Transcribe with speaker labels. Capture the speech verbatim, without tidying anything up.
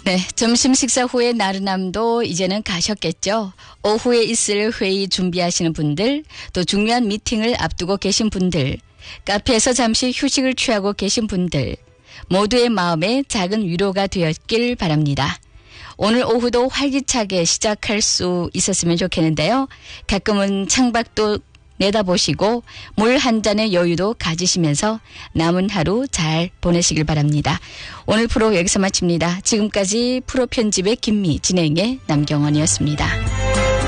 Speaker 1: 네, 점심 식사 후에 나른함도 이제는 가셨겠죠. 오후에 있을 회의 준비하시는 분들, 또 중요한 미팅을 앞두고 계신 분들, 카페에서 잠시 휴식을 취하고 계신 분들, 모두의 마음에 작은 위로가 되었길 바랍니다. 오늘 오후도 활기차게 시작할 수 있었으면 좋겠는데요. 가끔은 창밖도 내다보시고 물 한 잔의 여유도 가지시면서 남은 하루 잘 보내시길 바랍니다. 오늘 프로 여기서 마칩니다. 지금까지 프로 편집의 김미, 진행의 남경원이었습니다.